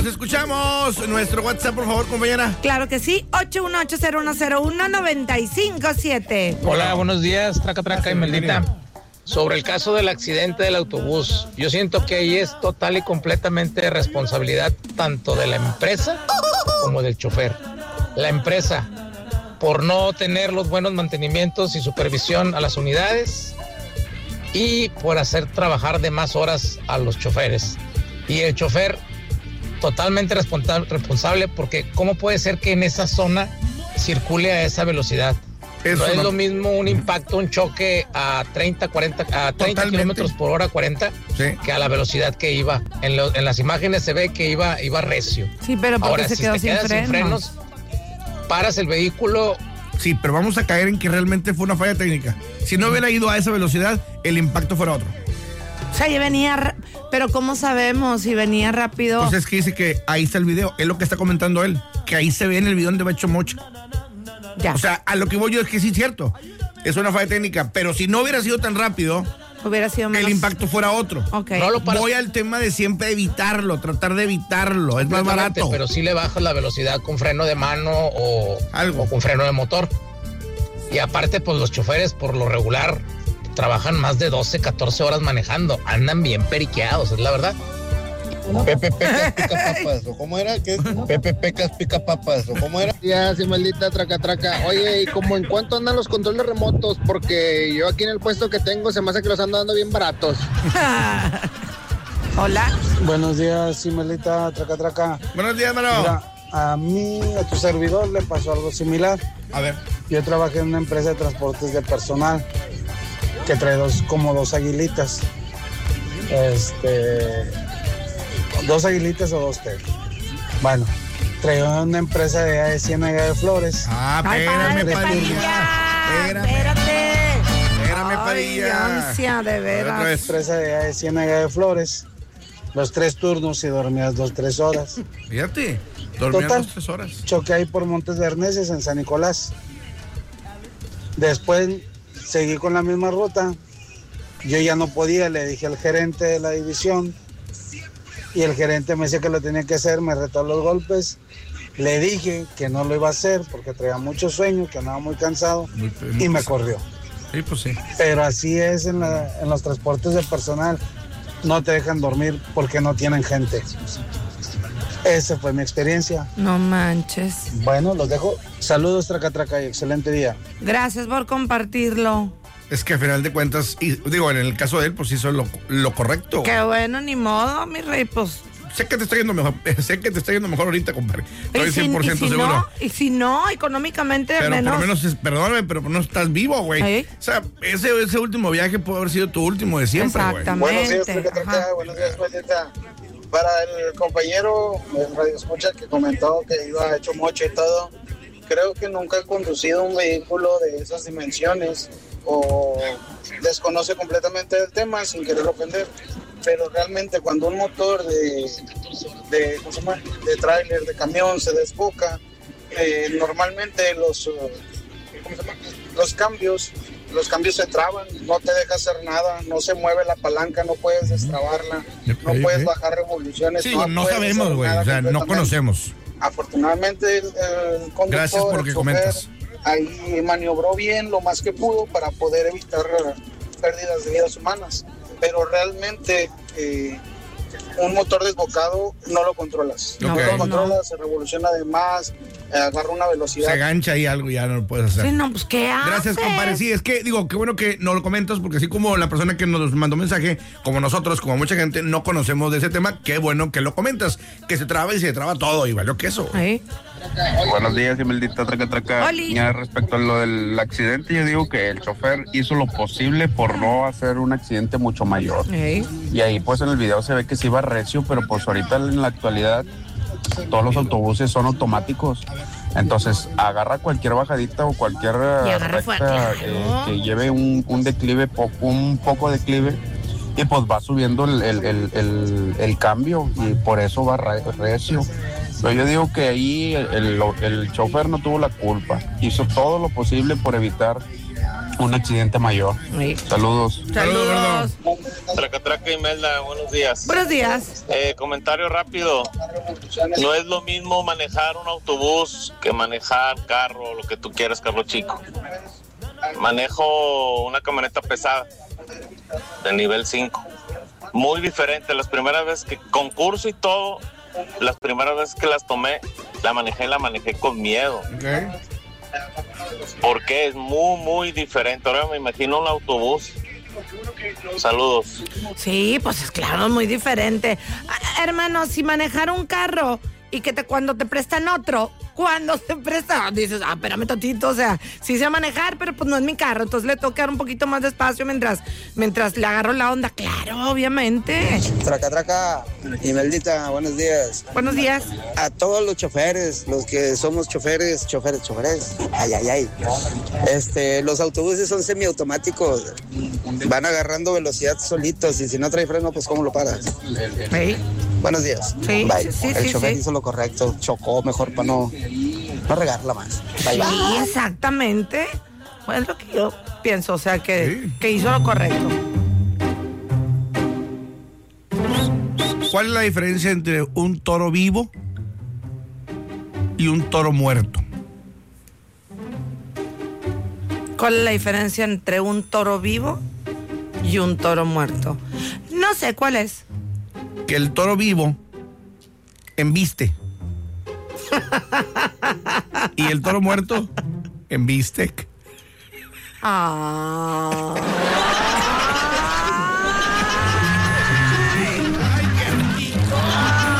los escuchamos. Nuestro WhatsApp, por favor, compañera. Claro que sí, 818-101-957. Hola, buenos días, Traca y Meldita. Sobre el caso del accidente del autobús, yo siento que ahí es total y completamente responsabilidad tanto de la empresa como del chofer. La empresa, por no tener los buenos mantenimientos y supervisión a las unidades y por hacer trabajar de más horas a los choferes. Y el chofer totalmente responsable porque ¿cómo puede ser que en esa zona circule a esa velocidad? No es lo mismo un impacto, un choque a 30 kilómetros por hora, 40, sí, que a la velocidad que iba. En las imágenes se ve que iba recio. Sí, pero porque ahora, se quedó sin frenos, paras el vehículo. Sí, pero vamos a caer en que realmente fue una falla técnica. Si no hubiera ido a esa velocidad, el impacto fuera otro. O sea, ya venía, pero ¿cómo sabemos si venía rápido? Pues es que dice que ahí está el video, es lo que está comentando él, que ahí se ve en el video donde va hecho mocha. Ya. O sea, a lo que voy yo es que sí es cierto, es una falla técnica, pero si no hubiera sido tan rápido, hubiera sido menos... el impacto fuera otro. Okay. No voy al tema de siempre evitarlo, tratar de evitarlo, es más barato. Pero sí le bajas la velocidad con freno de mano o con freno de motor. Y aparte, pues los choferes por lo regular trabajan más de 12, 14 horas manejando, andan bien periqueados, es la verdad. Pepe Pecas pica papas, ¿o cómo era? ¿Qué? Pepe Pecas pica papas, ¿o cómo era? Ya, sí, maldita traca. Oye, ¿y como en cuánto andan los controles remotos? Porque yo aquí en el puesto que tengo se me hace que los ando dando bien baratos. Hola. Buenos días, sí, maldita traca. Buenos días, mano. Mira, a mí, a tu servidor, le pasó algo similar. A ver. Yo trabajé en una empresa de transportes de personal que trae dos aguilitas. 2 aguilitas o 2 té. Bueno, traía una empresa de allá de Ciénaga de Flores. Espérame, Padilla. Espérame, Padilla. Ansia, de veras. Una empresa de allá de Ciénaga de Flores. Los 3 turnos y dormías 2-3 horas. Fíjate, dormías Total, 2-3 horas. Choqué ahí por Montes de Arneses, en San Nicolás. Después seguí con la misma ruta. Yo ya no podía, le dije al gerente de la división. Y el gerente me decía que lo tenía que hacer, me retó a los golpes. Le dije que no lo iba a hacer porque traía mucho sueño, que andaba muy cansado y me corrió. Sí, pues sí. Pero así es en los transportes de personal. No te dejan dormir porque no tienen gente. Esa fue mi experiencia. No manches. Bueno, los dejo. Saludos, traca, y excelente día. Gracias por compartirlo. Es que al final de cuentas, y digo, en el caso de él, pues hizo lo correcto. Qué bueno, ni modo, mi rey, pues. Sé que te está yendo mejor ahorita, compadre. Estoy 100% seguro. No, y si no, económicamente pero menos. Por lo menos, perdóname, pero no estás vivo, güey. ¿Sí? O sea, ese último viaje puede haber sido tu último de siempre, güey. Exactamente. Buenos días, maldita. Para el compañero, el radio escucha que comentó que iba hecho mocho y todo, creo que nunca he conducido un vehículo de esas dimensiones o desconoce completamente el tema sin querer ofender, pero realmente cuando un motor de tráiler, de camión se desboca, normalmente los cambios se traban, no te deja hacer nada, no se mueve la palanca, no puedes destrabarla, no puedes bajar revoluciones. Sí, no sabemos, güey, o sea, no conocemos. Afortunadamente el conductor, gracias por lo que comentas. Ahí maniobró bien lo más que pudo para poder evitar pérdidas de vidas humanas, pero realmente un motor desbocado no lo controlas. No lo controlas, se revoluciona de más, agarra una velocidad. Se gancha ahí algo y ya no lo puedes hacer. Sí, no, pues ¿qué haces? Gracias, compadre. Sí, es que digo, qué bueno que nos lo comentas, porque así como la persona que nos mandó mensaje, como nosotros, como mucha gente, no conocemos de ese tema, qué bueno que lo comentas, que se traba y se traba todo y valió queso. ¿Sí? Buenos días, y maldita traca. Ya respecto a lo del accidente, yo digo que el chofer hizo lo posible por no hacer un accidente mucho mayor. Y ahí pues en el video se ve que sí iba recio, pero pues ahorita en la actualidad todos los autobuses son automáticos. Entonces agarra cualquier bajadita o cualquier recta que lleve un declive, un poco declive, y pues va subiendo el cambio y por eso va recio. Pero yo digo que ahí el chofer no tuvo la culpa, hizo todo lo posible por evitar un accidente mayor. Sí. Saludos. Saludos. Traca, Imelda, buenos días. Buenos días. Comentario rápido. No es lo mismo manejar un autobús que manejar carro, lo que tú quieras, carro chico. Manejo una camioneta pesada de nivel 5. Muy diferente. Las primeras veces que concurso y todo, las primeras veces que las tomé, la manejé con miedo. Okay. Porque es muy diferente. Ahora me imagino un autobús. Saludos. Sí, pues es claro, muy diferente. Hermano, si manejar un carro y que cuando te prestan otro, cuando te prestan, dices, espérame tantito, o sea, sí sé manejar, pero pues no es mi carro, entonces le tengo que dar un poquito más de espacio mientras le agarro la onda, claro, obviamente. Traca, Imeldita, buenos días. Buenos días. A todos los choferes, los que somos choferes, ay. Los autobuses son semiautomáticos, van agarrando velocidad solitos y si no trae freno, pues ¿cómo lo paras? Sí. Buenos días. Sí, bye. Sí, el chofer hizo lo correcto, chocó mejor para no regarla más. Bye, bye. Sí, exactamente. Pues es lo que yo pienso, o sea, que hizo lo correcto. ¿Cuál es la diferencia entre un toro vivo y un toro muerto? ¿Cuál es la diferencia entre un toro vivo y un toro muerto? No sé, ¿cuál es? Que el toro vivo embiste. Y el toro muerto embiste. Ah.